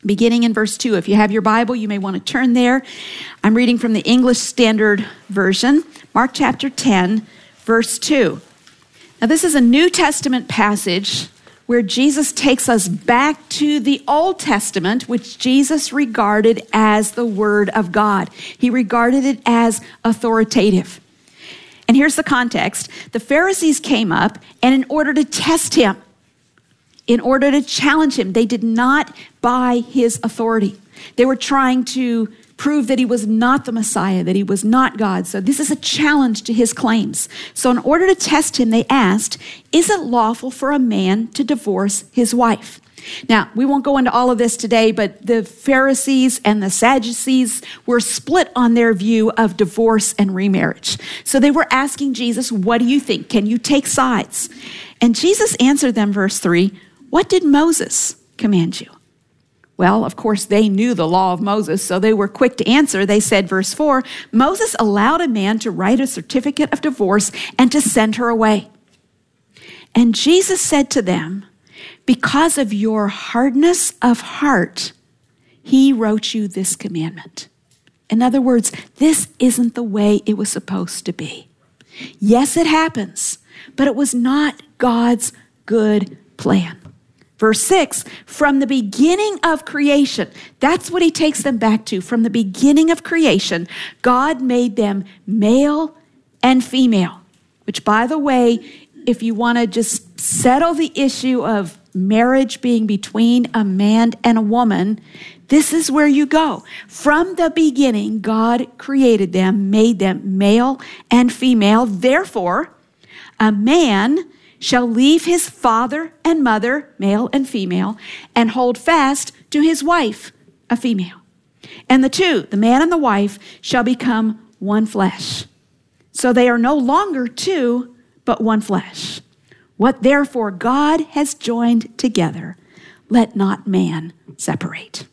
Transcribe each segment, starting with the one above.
beginning in verse 2. If you have your Bible, you may want to turn there. I'm reading from the English Standard Version, Mark chapter 10, verse 2. Now, this is a New Testament passage where Jesus takes us back to the Old Testament, which Jesus regarded as the Word of God. He regarded it as authoritative. And here's the context. The Pharisees came up, and in order to test him, in order to challenge him, they did not buy his authority. They were trying to prove that he was not the Messiah, that he was not God. So this is a challenge to his claims. So in order to test him, they asked, is it lawful for a man to divorce his wife? Now, we won't go into all of this today, but the Pharisees and the Sadducees were split on their view of divorce and remarriage. So they were asking Jesus, what do you think? Can you take sides? And Jesus answered them, verse 3, what did Moses command you? Well, of course, they knew the law of Moses, so they were quick to answer. They said, verse 4, Moses allowed a man to write a certificate of divorce and to send her away. And Jesus said to them, because of your hardness of heart, he wrote you this commandment. In other words, this isn't the way it was supposed to be. Yes, it happens, but it was not God's good plan. Verse 6, from the beginning of creation, that's what he takes them back to. From the beginning of creation, God made them male and female, which, by the way, if you want to just settle the issue of marriage being between a man and a woman, this is where you go. From the beginning, God created them, made them male and female. Therefore, a man shall leave his father and mother, male and female, and hold fast to his wife, a female. And the two, the man and the wife, shall become one flesh. So they are no longer two, but one flesh. What therefore God has joined together, let not man separate.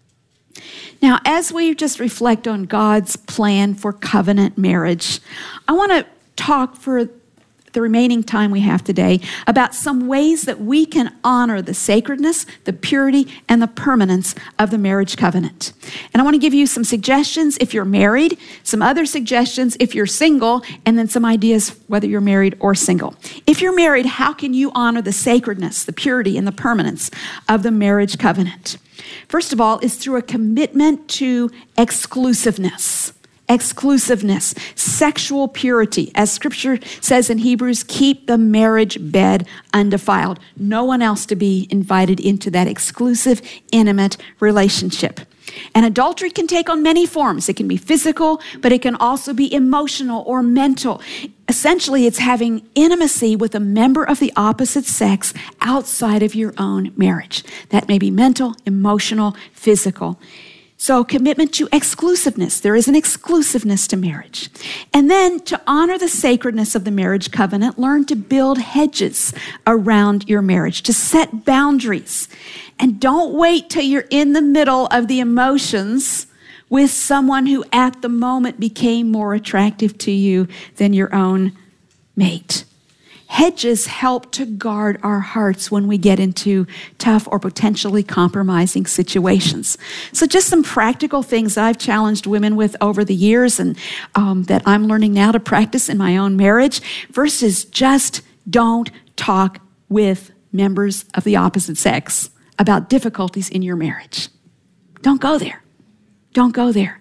Now, as we just reflect on God's plan for covenant marriage, I want to talk for the remaining time we have today about some ways that we can honor the sacredness, the purity, and the permanence of the marriage covenant. And I want to give you some suggestions if you're married, some other suggestions if you're single, and then some ideas whether you're married or single. If you're married, how can you honor the sacredness, the purity, and the permanence of the marriage covenant? First of all, is through a commitment to exclusiveness. Exclusiveness, sexual purity. As Scripture says in Hebrews, keep the marriage bed undefiled. No one else to be invited into that exclusive, intimate relationship. And adultery can take on many forms. It can be physical, but it can also be emotional or mental. Essentially, it's having intimacy with a member of the opposite sex outside of your own marriage. That may be mental, emotional, physical. So commitment to exclusiveness. There is an exclusiveness to marriage. And then to honor the sacredness of the marriage covenant, learn to build hedges around your marriage, to set boundaries. And don't wait till you're in the middle of the emotions with someone who at the moment became more attractive to you than your own mate. Hedges help to guard our hearts when we get into tough or potentially compromising situations. So just some practical things that I've challenged women with over the years and that I'm learning now to practice in my own marriage. First is just don't talk with members of the opposite sex about difficulties in your marriage. Don't go there. Don't go there.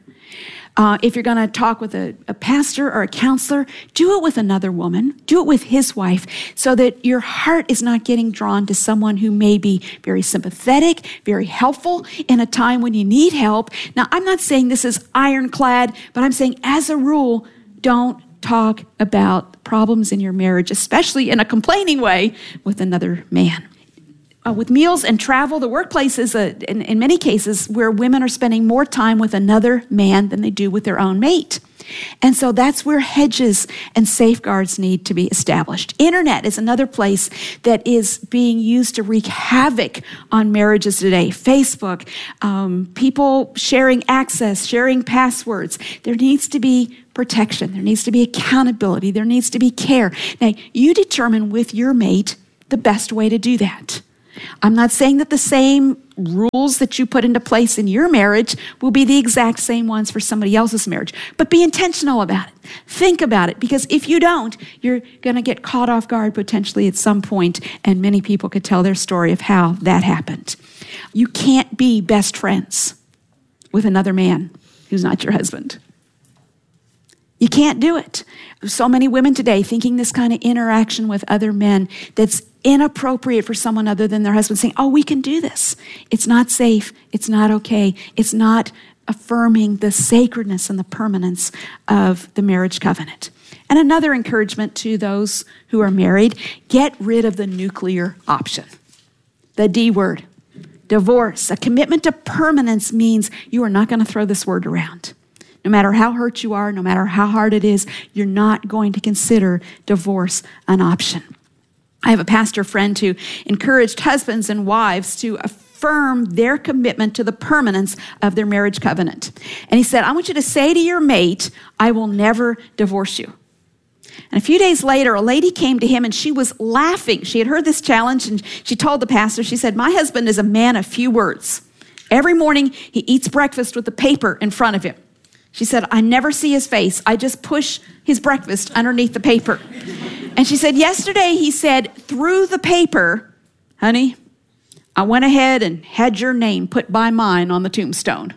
If you're going to talk with a pastor or a counselor, do it with another woman. Do it with his wife so that your heart is not getting drawn to someone who may be very sympathetic, very helpful in a time when you need help. Now, I'm not saying this is ironclad, but I'm saying as a rule, don't talk about problems in your marriage, especially in a complaining way, with another man. With meals and travel, the workplace is, in many cases, where women are spending more time with another man than they do with their own mate. And so that's where hedges and safeguards need to be established. Internet is another place that is being used to wreak havoc on marriages today. Facebook, people sharing access, sharing passwords. There needs to be protection. There needs to be accountability. There needs to be care. Now, you determine with your mate the best way to do that. I'm not saying that the same rules that you put into place in your marriage will be the exact same ones for somebody else's marriage, but be intentional about it. Think about it, because if you don't, you're going to get caught off guard potentially at some point, and many people could tell their story of how that happened. You can't be best friends with another man who's not your husband. You can't do it. So many women today thinking this kind of interaction with other men that's inappropriate for someone other than their husband, saying, oh, we can do this. It's not safe. It's not okay. It's not affirming the sacredness and the permanence of the marriage covenant. And another encouragement to those who are married, get rid of the nuclear option. The D word, divorce. A commitment to permanence means you are not going to throw this word around. No matter how hurt you are, no matter how hard it is, you're not going to consider divorce an option. I have a pastor friend who encouraged husbands and wives to affirm their commitment to the permanence of their marriage covenant. And he said, I want you to say to your mate, I will never divorce you. And a few days later, a lady came to him and she was laughing. She had heard this challenge and she told the pastor, she said, my husband is a man of few words. Every morning he eats breakfast with the paper in front of him. She said, I never see his face. I just push his breakfast underneath the paper. And she said, yesterday he said, through the paper, honey, I went ahead and had your name put by mine on the tombstone.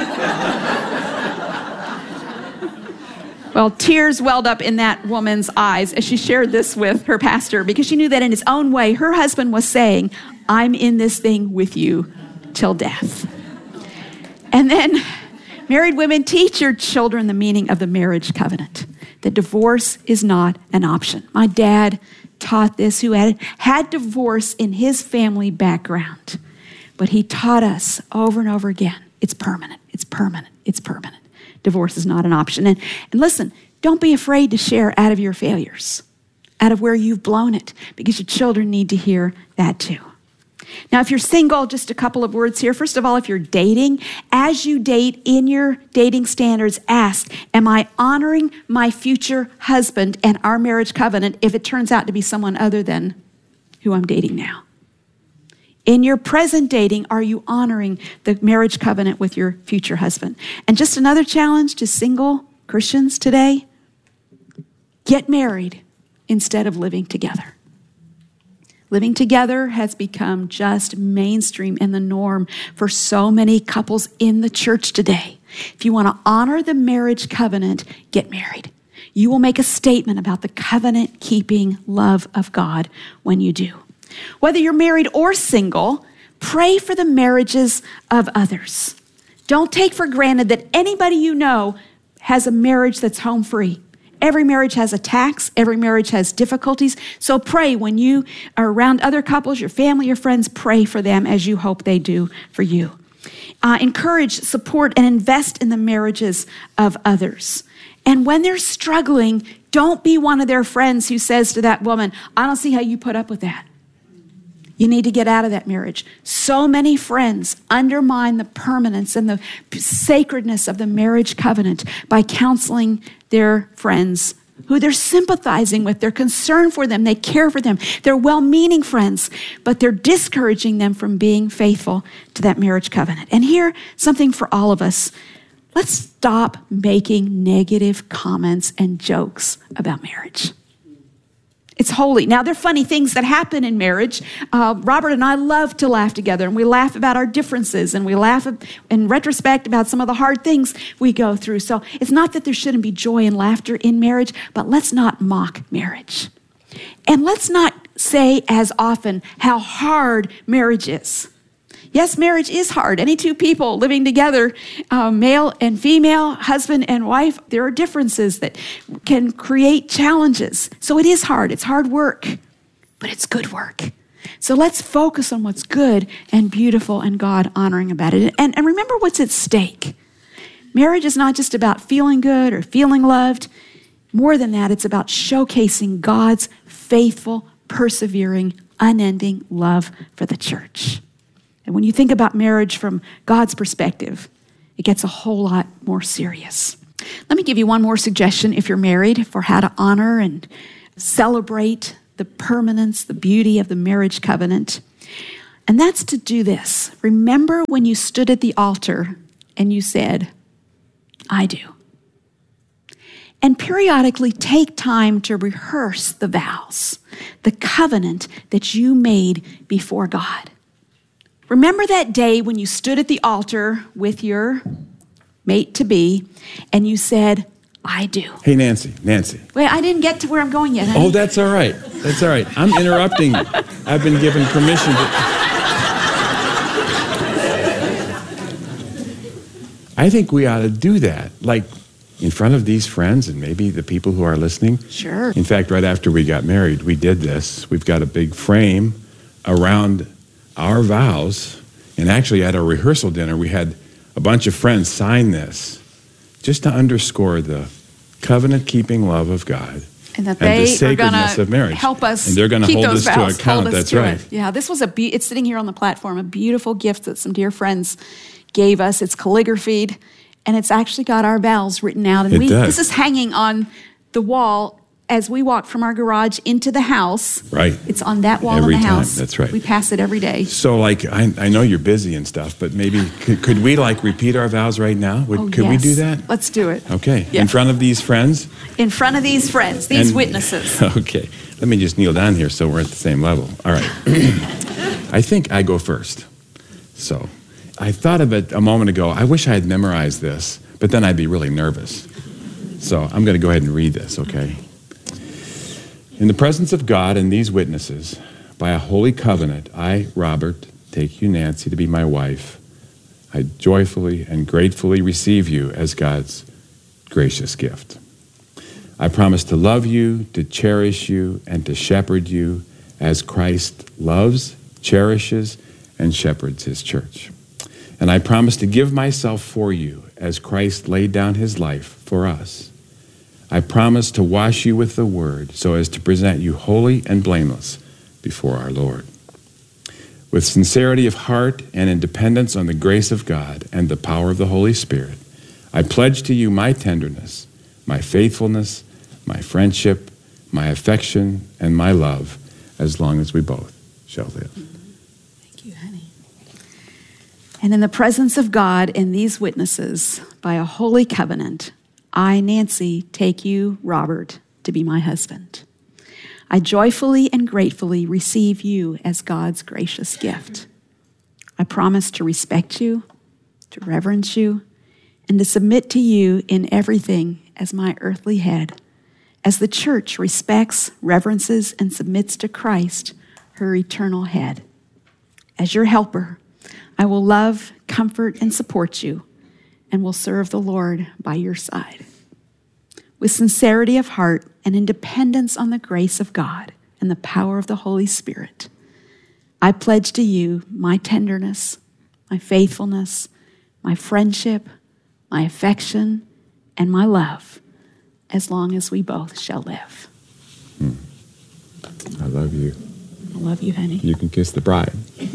Well, tears welled up in that woman's eyes as she shared this with her pastor, because she knew that in his own way, her husband was saying, I'm in this thing with you till death. And then married women, teach your children the meaning of the marriage covenant, that divorce is not an option. My dad taught this, who had divorce in his family background, but he taught us over and over again, it's permanent, it's permanent, it's permanent. Divorce is not an option. And listen, don't be afraid to share out of your failures, out of where you've blown it, because your children need to hear that too. Now, if you're single, just a couple of words here. First of all, if you're dating, as you date in your dating standards, ask, am I honoring my future husband and our marriage covenant if it turns out to be someone other than who I'm dating now? In your present dating, are you honoring the marriage covenant with your future husband? And just another challenge to single Christians today, get married instead of living together. Living together has become just mainstream and the norm for so many couples in the church today. If you want to honor the marriage covenant, get married. You will make a statement about the covenant-keeping love of God when you do. Whether you're married or single, pray for the marriages of others. Don't take for granted that anybody you know has a marriage that's home free. Every marriage has attacks. Every marriage has difficulties. So pray when you are around other couples, your family, your friends, pray for them as you hope they do for you. Encourage, support, and invest in the marriages of others. And when they're struggling, don't be one of their friends who says to that woman, I don't see how you put up with that. You need to get out of that marriage. So many friends undermine the permanence and the sacredness of the marriage covenant by counseling their friends who they're sympathizing with. They're concerned for them. They care for them. They're well-meaning friends, but they're discouraging them from being faithful to that marriage covenant. And here, something for all of us. Let's stop making negative comments and jokes about marriage. It's holy. Now, there are funny things that happen in marriage. Robert and I love to laugh together, and we laugh about our differences, and we laugh in retrospect about some of the hard things we go through. So it's not that there shouldn't be joy and laughter in marriage, but let's not mock marriage. And let's not say as often how hard marriage is. Yes, marriage is hard. Any two people living together, male and female, husband and wife, there are differences that can create challenges. So it is hard. It's hard work, but it's good work. So let's focus on what's good and beautiful and God honoring about it. And remember what's at stake. Marriage is not just about feeling good or feeling loved. More than that, it's about showcasing God's faithful, persevering, unending love for the church. And when you think about marriage from God's perspective, it gets a whole lot more serious. Let me give you one more suggestion if you're married for how to honor and celebrate the permanence, the beauty of the marriage covenant. And that's to do this. Remember when you stood at the altar and you said, I do. And periodically take time to rehearse the vows, the covenant that you made before God. Remember that day when you stood at the altar with your mate-to-be and you said, I do. Hey, Nancy. Wait, I didn't get to where I'm going yet, honey. Oh, that's all right. I'm interrupting. I've been given permission to... I think we ought to do that, like in front of these friends and maybe the people who are listening. Sure. In fact, right after we got married, we did this. We've got a big frame around our vows. And actually, at our rehearsal dinner, we had a bunch of friends sign this just to underscore the covenant-keeping love of God and that the they are sacredness going of marriage. To help us and they're going to keep hold those us vows, to account. That's right. It. Yeah, this was it's sitting here on the platform, a beautiful gift that some dear friends gave us. It's calligraphied, and it's actually got our vows written out. And this is hanging on the wall as we walk from our garage into the house. Right. It's on that wall every in the time. house. That's right. We pass it every day. So, like, I know you're busy and stuff, but maybe could we repeat our vows right now? Could we do that? Let's do it. Okay. Yeah. In front of these friends? In front of these friends, these witnesses. Okay. Let me just kneel down here so we're at the same level. All right. I think I go first. So, I thought of it a moment ago. I wish I had memorized this, but then I'd be really nervous. So, I'm going to go ahead and read this, okay? In the presence of God and these witnesses, by a holy covenant, I, Robert, take you, Nancy, to be my wife. I joyfully and gratefully receive you as God's gracious gift. I promise to love you, to cherish you, and to shepherd you as Christ loves, cherishes, and shepherds his church. And I promise to give myself for you as Christ laid down his life for us. I promise to wash you with the word so as to present you holy and blameless before our Lord. With sincerity of heart and in dependence on the grace of God and the power of the Holy Spirit, I pledge to you my tenderness, my faithfulness, my friendship, my affection, and my love, as long as we both shall live. Thank you, honey. And in the presence of God and these witnesses, by a holy covenant, I, Nancy, take you, Robert, to be my husband. I joyfully and gratefully receive you as God's gracious gift. I promise to respect you, to reverence you, and to submit to you in everything as my earthly head, as the church respects, reverences, and submits to Christ, her eternal head. As your helper, I will love, comfort, and support you, and will serve the Lord by your side. With sincerity of heart and in dependence on the grace of God and the power of the Holy Spirit, I pledge to you my tenderness, my faithfulness, my friendship, my affection, and my love, as long as we both shall live. I love you. I love you, honey. You can kiss the bride.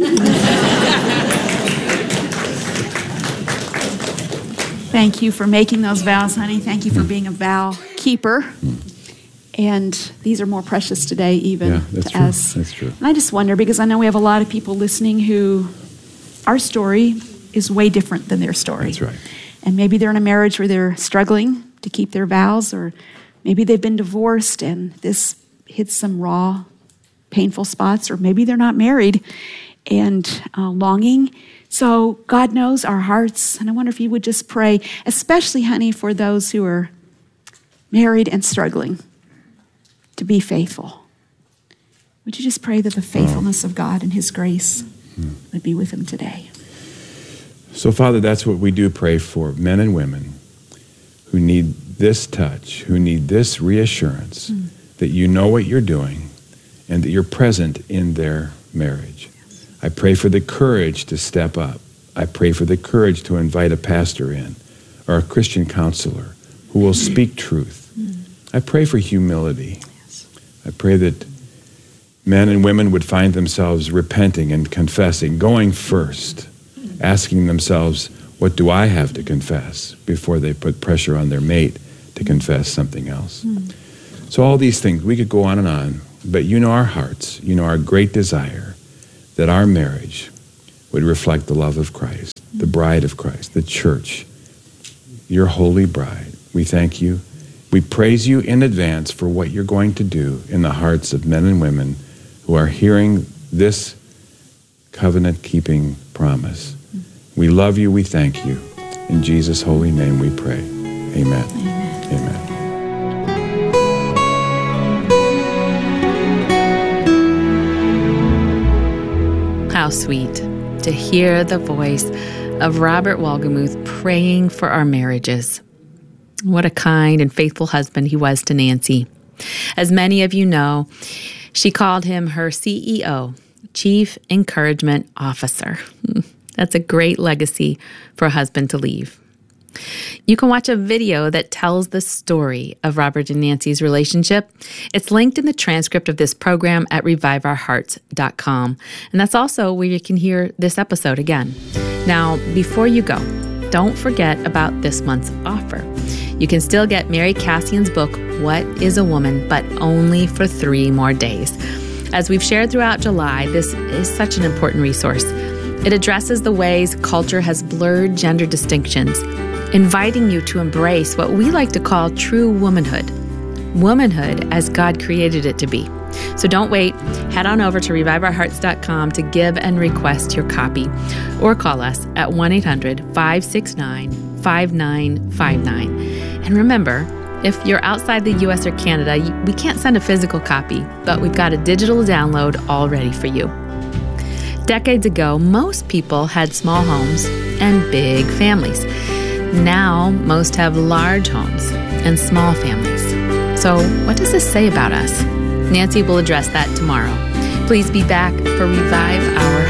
Thank you for making those vows, honey. Thank you for being a vow keeper. And these are more precious today even to us. That's true. And I just wonder, because I know we have a lot of people listening who, our story is way different than their story. That's right. And maybe they're in a marriage where they're struggling to keep their vows, or maybe they've been divorced and this hits some raw, painful spots, or maybe they're not married and longing. So God knows our hearts, and I wonder if you would just pray, especially, honey, for those who are married and struggling, to be faithful. Would you just pray that the faithfulness of God and his grace would be with them today? So, Father, that's what we do pray for, men and women who need this touch, who need this reassurance that you know what you're doing and that you're present in their marriage. I pray for the courage to step up. I pray for the courage to invite a pastor in or a Christian counselor who will speak truth. I pray for humility. I pray that men and women would find themselves repenting and confessing, going first, asking themselves, what do I have to confess, before they put pressure on their mate to confess something else. So all these things, we could go on and on, but you know our hearts, you know our great desire that our marriage would reflect the love of Christ, the bride of Christ, the church, your holy bride. We thank you. We praise you in advance for what you're going to do in the hearts of men and women who are hearing this covenant-keeping promise. We love you. We thank you. In Jesus' holy name we pray. Amen. Amen. How sweet to hear the voice of Robert Wolgemuth praying for our marriages. What a kind and faithful husband he was to Nancy. As many of you know, she called him her CEO, Chief Encouragement Officer. That's a great legacy for a husband to leave. You can watch a video that tells the story of Robert and Nancy's relationship. It's linked in the transcript of this program at reviveourhearts.com. And that's also where you can hear this episode again. Now, before you go, don't forget about this month's offer. You can still get Mary Cassian's book, What is a Woman, but only for 3 more days. As we've shared throughout July, this is such an important resource. It addresses the ways culture has blurred gender distinctions, inviting you to embrace what we like to call true womanhood. Womanhood as God created it to be. So don't wait. Head on over to reviveourhearts.com to give and request your copy, or call us at 1-800-569-5959. And remember, if you're outside the U.S. or Canada, we can't send a physical copy, but we've got a digital download all ready for you. Decades ago, most people had small homes and big families. Now, most have large homes and small families. So what does this say about us? Nancy will address that tomorrow. Please be back for Revive Our